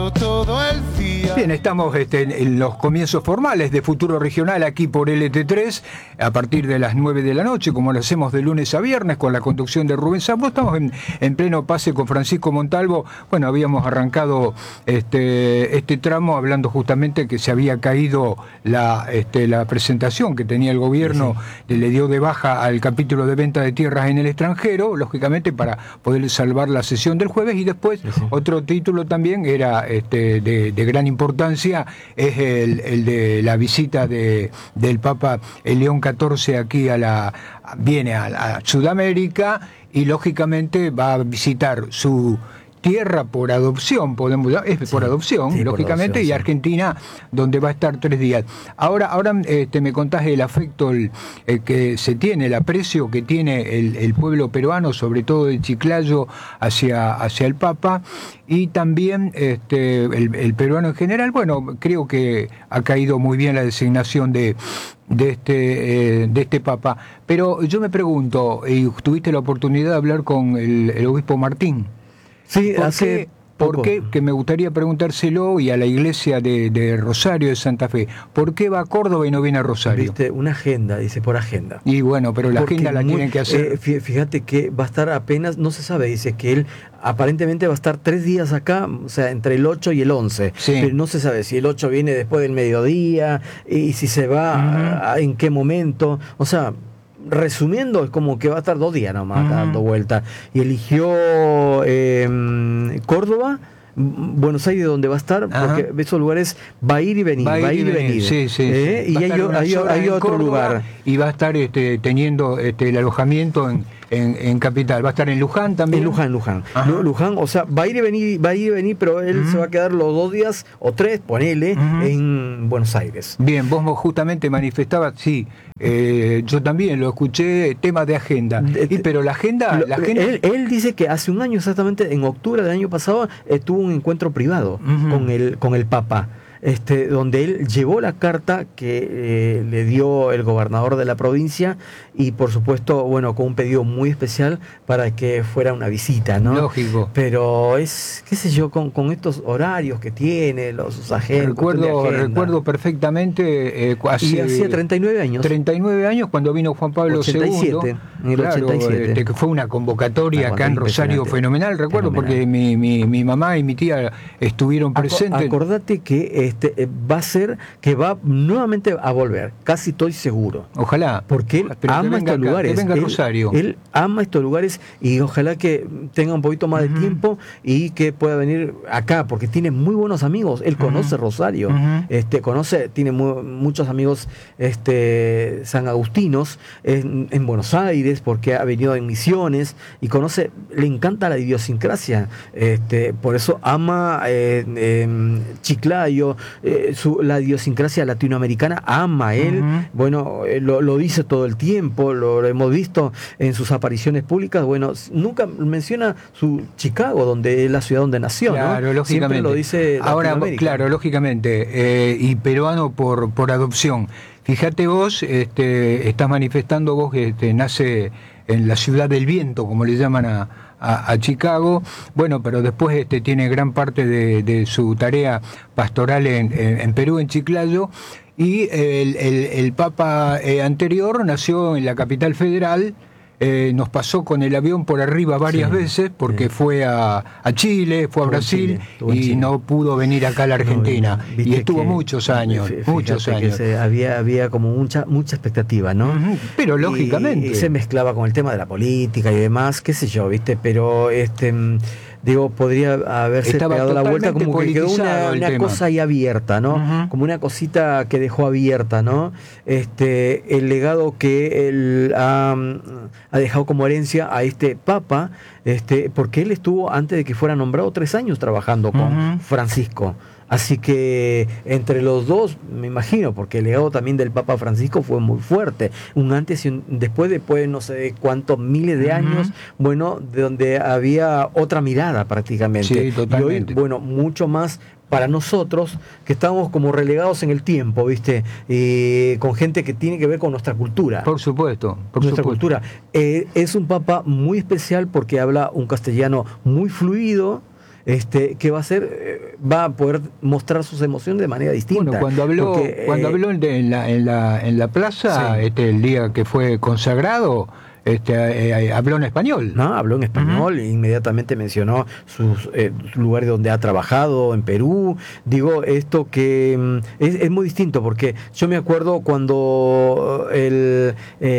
todo el día. Bien, estamos en los comienzos formales de Futuro Regional aquí por LT3 a partir de las 9 de la noche, como lo hacemos de lunes a viernes con la conducción de Rubén Zambo. Estamos en pleno pase con Francisco Montalvo. Bueno, habíamos arrancado este tramo hablando justamente que se había caído la presentación que tenía el gobierno, sí. Le dio de baja al capítulo de venta de tierras en el extranjero, lógicamente para poder salvar la sesión del jueves, y después otro título también era de gran importancia, es el de la visita del Papa León XIV aquí viene a Sudamérica, y lógicamente va a visitar su tierra por adopción, por adopción, lógicamente, por adopción, y Argentina, donde va a estar 3 días. Ahora me contás el afecto que se tiene, el aprecio que tiene el pueblo peruano, sobre todo de Chiclayo, hacia el Papa, y también el peruano en general. Bueno, creo que ha caído muy bien la designación de este Papa, pero yo me pregunto, y tuviste la oportunidad de hablar con el obispo Martín. Sí, hace ¿Por qué? Que me gustaría preguntárselo, y a la iglesia de Rosario de Santa Fe. ¿Por qué va a Córdoba y no viene a Rosario? Viste, una agenda, dice, por agenda. Y bueno, pero la agenda la tienen que hacer. Fíjate que va a estar apenas, no se sabe, dice que él aparentemente va a estar 3 días acá, o sea, entre el 8 y el 11. Sí. Pero no se sabe si el 8 viene después del mediodía, y si se va, en qué momento. O sea, resumiendo, es como que va a estar 2 días nomás dando vuelta. Y eligió Córdoba, Buenos Aires, donde va a estar, porque esos lugares va a ir y venir, va a ir y venir. Sí, sí. Y hay otro Córdoba, lugar. Y va a estar teniendo el alojamiento en Capital. Va a estar en Luján también. En Luján. No, Luján, o sea, va a ir y venir, pero él se va a quedar los 2 días o 3, ponele, en Buenos Aires. Bien, vos justamente manifestabas, sí, yo también lo escuché, tema de agenda. Pero la agenda... Él dice que hace un año, exactamente, en octubre del año pasado, tuvo un encuentro privado con el Papa. Donde él llevó la carta que le dio el gobernador de la provincia, y por supuesto, bueno, con un pedido muy especial para que fuera una visita, ¿no? Lógico. Pero es, qué sé yo, con estos horarios que tiene, los agentes. Recuerdo perfectamente. Y hacía 39 años. 39 años cuando vino Juan Pablo 87, II. En el 87. Que fue una convocatoria acá en Rosario fenomenal, recuerdo, porque mi mamá y mi tía estuvieron presentes. Acordate que va a ser que va nuevamente a volver, casi estoy seguro. Ojalá. Porque él ama estos lugares. Que venga Rosario. Él ama estos lugares, y ojalá que tenga un poquito más de tiempo y que pueda venir acá, porque tiene muy buenos amigos. Él conoce Rosario, tiene muchos amigos san agustinos en Buenos Aires, porque ha venido en misiones y le encanta la idiosincrasia. Por eso ama Chiclayo, la idiosincrasia latinoamericana, ama él. Bueno, lo dice todo el tiempo, lo hemos visto en sus apariciones públicas. Bueno, nunca menciona su Chicago, donde es la ciudad donde nació, claro, ¿no? Lógicamente. Siempre lo dice ahora, claro, lógicamente, y peruano por adopción. Fíjate vos, estás manifestando vos que nace en la ciudad del viento, como le llaman a Chicago. Bueno, pero después tiene gran parte de su tarea pastoral en Perú, en Chiclayo. Y el Papa anterior nació en la capital federal. Nos pasó con el avión por arriba varias veces, porque fue a Chile, fue a Brasil, y no pudo venir acá a la Argentina. Y estuvo muchos años. Había como mucha expectativa, ¿no? Pero lógicamente. Y se mezclaba con el tema de la política y demás, qué sé yo, ¿viste? Pero podría haberse pegado la vuelta, como que quedó una cosa ahí abierta, ¿no? Como una cosita que dejó abierta, ¿no? El legado que él ha dejado como herencia a este Papa, porque él estuvo, antes de que fuera nombrado, 3 años trabajando con Francisco. Así que entre los dos, me imagino, porque el legado también del Papa Francisco fue muy fuerte, un antes y un después no sé cuántos miles de años, bueno, de donde había otra mirada prácticamente. Sí, totalmente. Y hoy, bueno, mucho más para nosotros, que estamos como relegados en el tiempo, ¿viste? Con gente que tiene que ver con nuestra cultura. Por supuesto. Nuestra cultura. Es un Papa muy especial porque habla un castellano muy fluido, que va a ser, va a poder mostrar sus emociones de manera distinta. Bueno, cuando habló en la plaza, sí, el día que fue consagrado, habló en español. No, habló en español, inmediatamente mencionó sus lugares donde ha trabajado en Perú. Digo, esto que es muy distinto, porque yo me acuerdo cuando el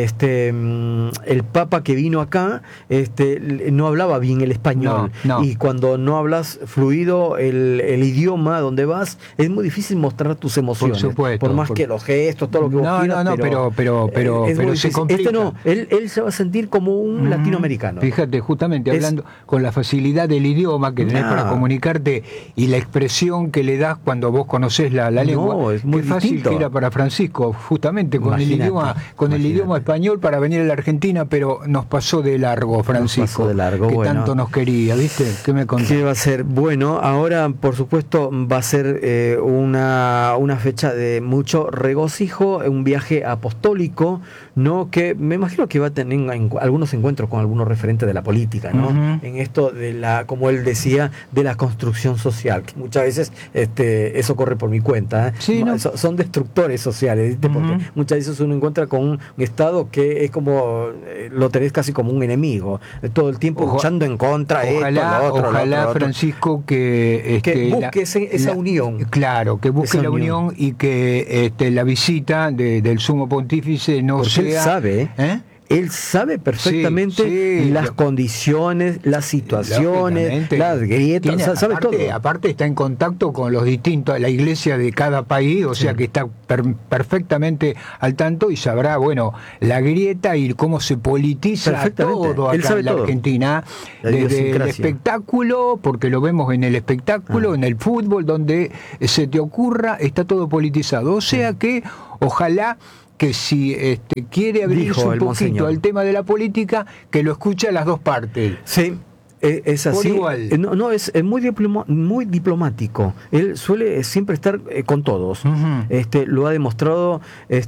Papa que vino acá no hablaba bien el español. No. Y cuando no hablas fluido el idioma donde vas, es muy difícil mostrar tus emociones. Por supuesto. Por más que los gestos, todo lo que vos quieras. Pero se complica. No, él se va a sentir como un latinoamericano. Fíjate, justamente hablando con la facilidad del idioma que tenés para comunicarte y la expresión que le das cuando vos conocés la lengua, es muy fácil distinto. Que era para Francisco, justamente con el idioma español para venir a la Argentina, pero nos pasó de largo, Francisco, que tanto nos quería, ¿viste? ¿Qué me contás? ¿Qué va a ser? Bueno, ahora por supuesto va a ser una fecha de mucho regocijo, un viaje apostólico, ¿no? Que me imagino que va a tener algunos encuentros con algunos referentes de la política, ¿no? En esto de como él decía, de la construcción social, que muchas veces eso corre por mi cuenta, ¿eh? Sí, ¿no? Son destructores sociales, ¿viste? Porque muchas veces uno encuentra con un Estado que es como, lo tenés casi como un enemigo, todo el tiempo luchando en contra, ojalá Francisco, que busque esa unión. Claro, que busque la unión y que la visita del sumo pontífice no porque sea... Él sabe, Él sabe perfectamente las condiciones, las situaciones, las grietas, sabe todo. Aparte está en contacto con los distintos, la iglesia de cada país, o sea que está perfectamente al tanto y sabrá, la grieta y cómo se politiza todo acá en la Argentina, desde el espectáculo, porque lo vemos en el espectáculo, en el fútbol, donde se te ocurra, está todo politizado. O sea que, ojalá que si quiere abrirse un poquito al tema de la política, que lo escuche a las dos partes. Sí, es así. Por igual. Es muy diplomático. Él suele siempre estar con todos. Lo ha demostrado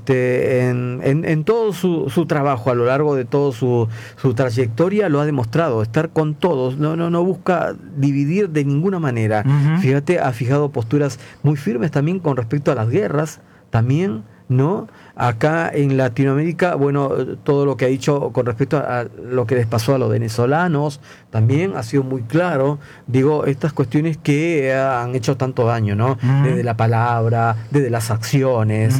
en todo su trabajo, a lo largo de toda su trayectoria, lo ha demostrado, estar con todos. No busca dividir de ninguna manera. Fíjate, ha fijado posturas muy firmes también con respecto a las guerras, también, ¿no? Acá en Latinoamérica, todo lo que ha dicho con respecto a lo que les pasó a los venezolanos, también ha sido muy claro. Digo, estas cuestiones que han hecho tanto daño, ¿no? Desde la palabra, desde las acciones.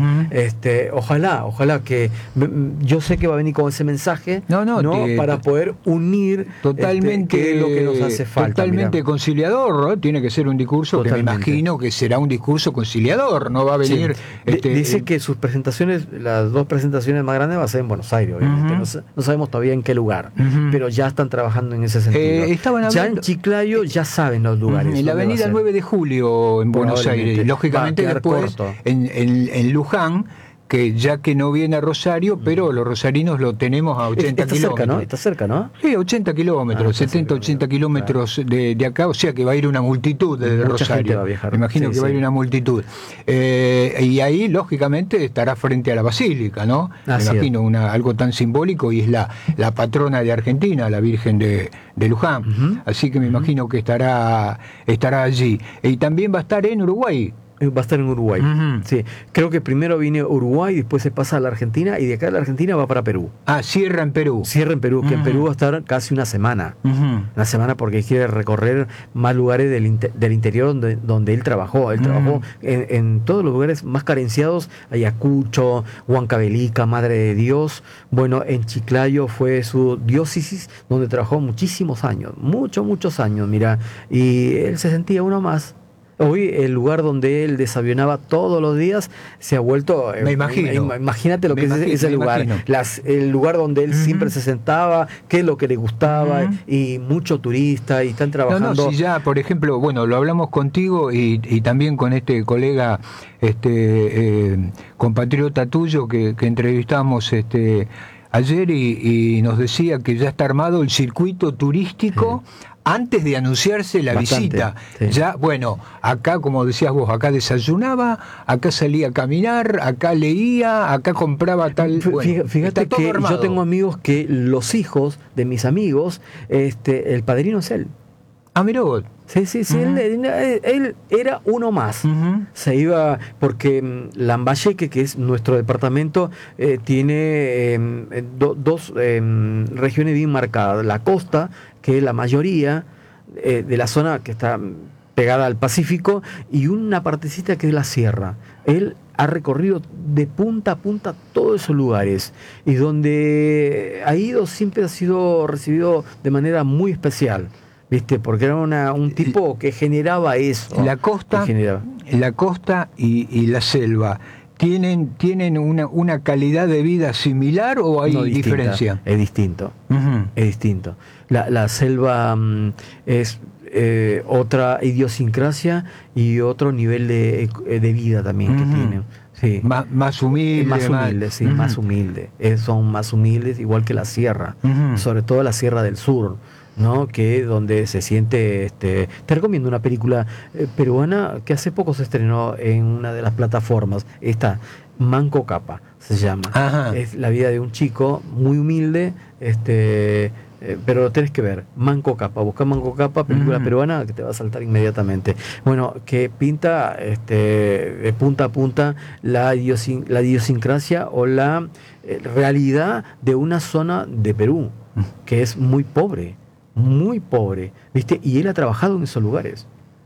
Ojalá que yo sé que va a venir con ese mensaje, para poder unir totalmente, que es lo que nos hace falta. Totalmente conciliador, ¿no? Tiene que ser un discurso totalmente. Que me imagino que será un discurso conciliador, no va a venir. Dice que sus presentaciones, las dos presentaciones más grandes va a ser en Buenos Aires, obviamente. No sabemos todavía en qué lugar, pero ya están trabajando en ese sentido. Ya en Chiclayo ya saben los lugares. En la avenida 9 de Julio en Buenos Aires. Lógicamente después en Luján, que ya que no viene a Rosario, pero los rosarinos lo tenemos a 80 kilómetros. Está cerca, ¿no? Sí, 80 kilómetros, 70, 80 kilómetros de acá, o sea que va a ir una multitud desde Rosario. Va a viajar. Me imagino que va a ir una multitud. Y ahí, lógicamente, estará frente a la Basílica, ¿no? Me imagino algo tan simbólico, y es la patrona de Argentina, la Virgen de Luján. Así que me imagino que estará allí. Y también va a estar en Uruguay. Va a estar en Uruguay. Sí. Creo que primero viene Uruguay, después se pasa a la Argentina, y de acá a la Argentina va para Perú. Cierra en Perú. Que en Perú va a estar casi una semana. Una semana, porque quiere recorrer más lugares del interior donde él trabajó. Él trabajó en todos los lugares más carenciados: Ayacucho, Huancavelica, Madre de Dios. En Chiclayo fue su diócesis, donde trabajó muchísimos años. Muchos años, mira. Y él se sentía uno más. Hoy el lugar donde él desayunaba todos los días se ha vuelto... Me imagino. Imagínate lo que es ese lugar. El lugar donde él siempre se sentaba, qué es lo que le gustaba, y mucho turista, y están trabajando... Si ya, por ejemplo, lo hablamos contigo y también con este colega, compatriota tuyo que entrevistamos ayer, y nos decía que ya está armado el circuito turístico. Antes de anunciarse la visita, ya, acá, como decías vos, acá desayunaba, acá salía a caminar, acá leía, acá compraba tal... Fíjate que yo tengo amigos que los hijos de mis amigos, el padrino es él. Mirá vos. Él era uno más. Se iba, porque Lambayeque, que es nuestro departamento, tiene dos regiones bien marcadas. La costa, que es la mayoría de la zona que está pegada al Pacífico, y una partecita que es la sierra. Él ha recorrido de punta a punta todos esos lugares, y donde ha ido siempre ha sido recibido de manera muy especial, ¿viste? Porque era un tipo que generaba eso. La costa y la selva ¿tienen una calidad de vida similar o hay diferencia? Es distinto. Es distinto. La selva es otra idiosincrasia y otro nivel de vida también que tienen. Sí. Más humilde. Más humilde, sí, más humilde. Son más humildes, igual que la sierra, sobre todo la sierra del sur, ¿no? Que donde se siente. Te recomiendo una película peruana que hace poco se estrenó en una de las plataformas. Esta, Manco Cápac se llama. Ajá. Es la vida de un chico muy humilde, pero lo tenés que ver. Manco Cápac, busca Manco Cápac, película peruana, que te va a saltar inmediatamente. Bueno, que pinta de punta a punta la idiosincrasia o la realidad de una zona de Perú que es muy pobre, ¿viste? Y él ha trabajado en esos lugares.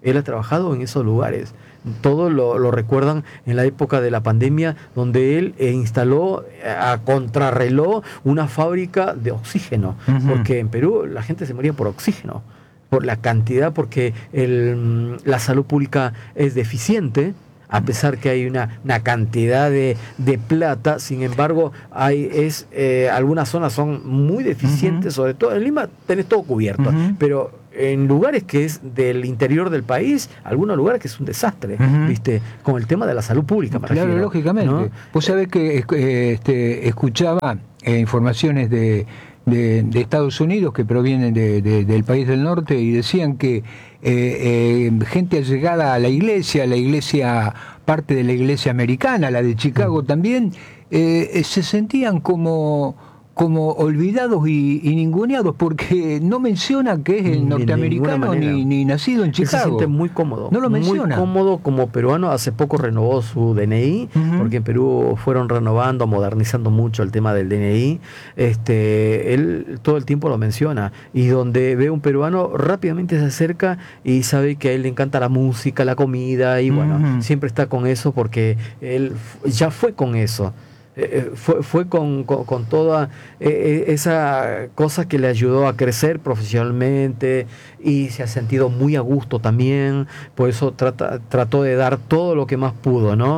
Todos lo recuerdan en la época de la pandemia, donde él instaló a contrarreloj una fábrica de oxígeno, porque en Perú la gente se moría por oxígeno, por la cantidad, porque la salud pública es deficiente, a pesar que hay una cantidad de plata. Sin embargo, algunas zonas son muy deficientes, sobre todo en Lima tenés todo cubierto, pero en lugares que es del interior del país, algunos lugares que es un desastre, ¿viste? Con el tema de la salud pública, me refiero, lógicamente, ¿no? Vos sabés que escuchaba informaciones de Estados Unidos que provienen del país del norte, y decían que gente allegada a la iglesia, parte de la iglesia americana, la de Chicago también, se sentían como olvidados y ninguneados, porque no menciona que es norteamericano ni nacido en Chicago. Él se siente muy cómodo. No lo menciona. Muy cómodo como peruano. Hace poco renovó su DNI, porque en Perú fueron renovando, modernizando mucho el tema del DNI. Él todo el tiempo lo menciona, y donde ve un peruano rápidamente se acerca y sabe que a él le encanta la música, la comida, y bueno, siempre está con eso, porque él ya fue con eso. Fue con toda esa cosa que le ayudó a crecer profesionalmente, y se ha sentido muy a gusto también. Por eso trató de dar todo lo que más pudo, ¿no?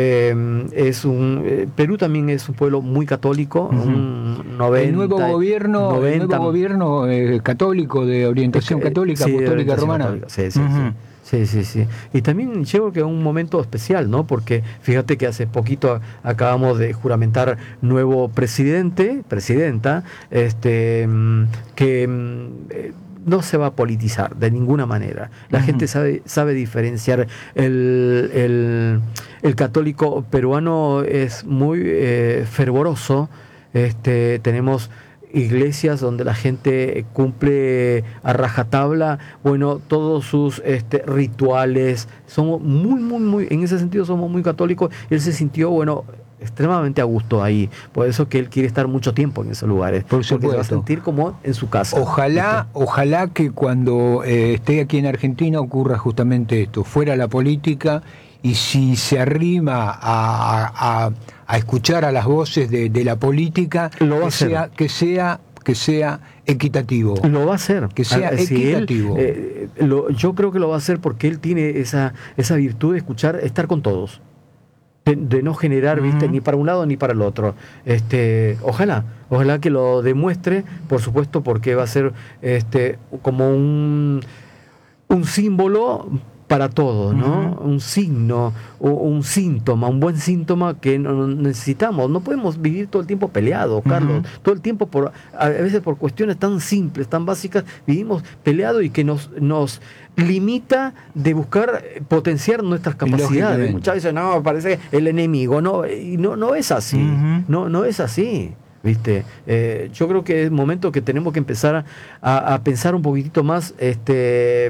Perú también es un pueblo muy católico, un 90, el nuevo gobierno católico, de orientación católica, apostólica romana. Católica. Sí. Y también llego que es un momento especial, ¿no? Porque fíjate que hace poquito acabamos de juramentar nuevo presidenta, que no se va a politizar de ninguna manera. La gente sabe diferenciar. El católico peruano es muy fervoroso. Tenemos iglesias donde la gente cumple a rajatabla, todos sus rituales. Somos muy, en ese sentido somos muy católicos. Él se sintió, extremadamente a gusto ahí. Por eso que él quiere estar mucho tiempo en esos lugares, porque se va a sentir como en su casa. Ojalá que cuando esté aquí en Argentina ocurra justamente esto, fuera la política, y si se arrima a escuchar a las voces de la política, que sea equitativo. Lo va a hacer. Que sea equitativo. Yo creo que lo va a hacer, porque él tiene esa virtud de estar con todos. De no generar, ni para un lado ni para el otro. Ojalá que lo demuestre, por supuesto, porque va a ser como un símbolo para todo, ¿no? Un signo, un síntoma, un buen síntoma que necesitamos. No podemos vivir todo el tiempo peleados, Carlos. Todo el tiempo, a veces por cuestiones tan simples, tan básicas, vivimos peleados, y que nos limita de buscar potenciar nuestras capacidades. Muchas veces, parece el enemigo, y no es así. No es así. ¿Viste? Yo creo que es momento que tenemos que empezar a pensar un poquitito más,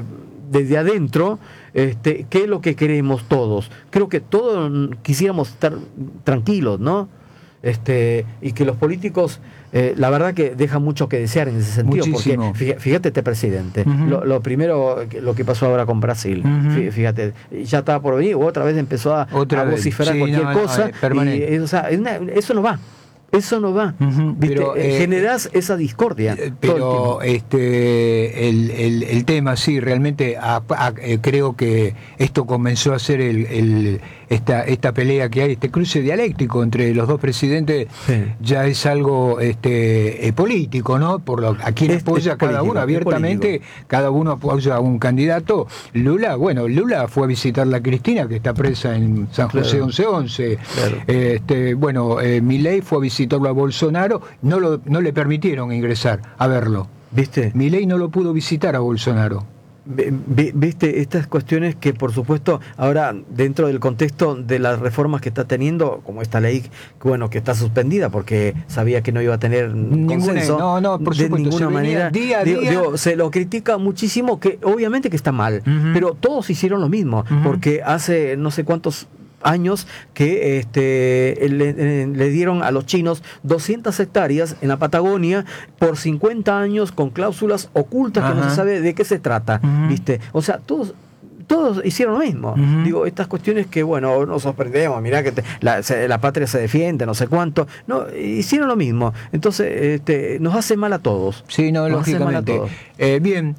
desde adentro, qué es lo que queremos todos. Creo que todos quisiéramos estar tranquilos, ¿no? Y que los políticos, la verdad que dejan mucho que desear en ese sentido. Muchísimo. Porque fíjate este presidente, lo primero, lo que pasó ahora con Brasil, fíjate, ya estaba por venir, otra vez empezó a vociferar cualquier cosa, y, o sea, eso no va. Eso no va, pero generás esa discordia. Pero el tema, sí, realmente creo que esto comenzó a ser esta pelea que hay, este cruce dialéctico entre los dos presidentes, ya es algo político, ¿no? A quien apoya cada uno abiertamente, cada uno apoya a un candidato. Lula fue a visitar a Cristina, que está presa en San José 1111. Claro. Milei fue a visitarlo a Bolsonaro, no le permitieron ingresar a verlo. ¿Viste? Milei no lo pudo visitar a Bolsonaro. Viste estas cuestiones que, por supuesto, ahora dentro del contexto de las reformas que está teniendo, como esta ley que está suspendida porque sabía que no iba a tener consenso, por supuesto, de ninguna manera, día a día. Se lo critica muchísimo, que obviamente que está mal, pero todos hicieron lo mismo, porque hace no sé cuántos años que le dieron a los chinos 200 hectáreas en la Patagonia por 50 años con cláusulas ocultas que no se sabe de qué se trata, ¿viste? O sea, todos hicieron lo mismo. Digo, estas cuestiones que, bueno, nos sorprendemos, mirá que la patria se defiende, no sé cuánto. No, hicieron lo mismo. Entonces, nos hace mal a todos. Sí, no, lógicamente. Bien,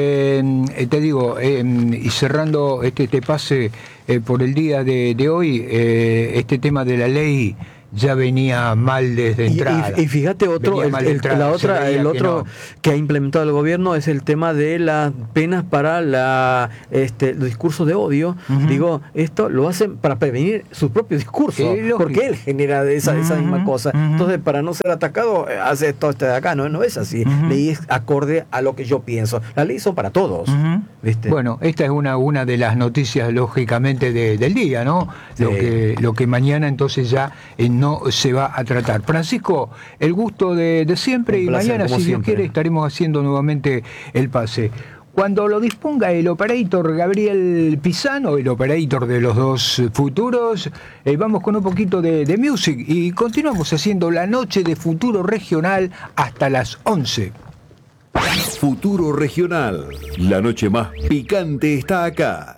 te digo, y cerrando este pase por el día de hoy, este tema de la ley ya venía mal desde entrada. Y fíjate, el otro que ha implementado el gobierno es el tema de las penas para los discursos de odio. Digo, esto lo hacen para prevenir su propio discurso, porque él genera esa misma cosa. Entonces, para no ser atacado, hace todo de acá. No es así. Ley es acorde a lo que yo pienso. Las leyes son para todos. ¿Viste? Bueno, esta es una de las noticias, lógicamente, del día, ¿no? Sí. Lo que mañana entonces ya no se va a tratar. Francisco, el gusto de siempre, y mañana, si Dios quiere, estaremos haciendo nuevamente el pase. Cuando lo disponga el operator Gabriel Pisano, el operator de los dos futuros, vamos con un poquito de music y continuamos haciendo la noche de Futuro Regional hasta las 11. Futuro Regional, la noche más picante está acá.